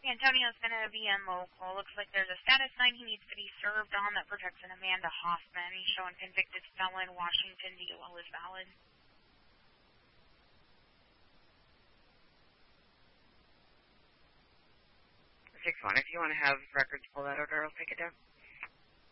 Antonio's going to be in local. Looks like there's a status sign he needs to be served on that protects an Amanda Hoffman. He's showing convicted felon. Washington DOL is valid. 6-1. If you want to have records pulled out order, I'll take it down.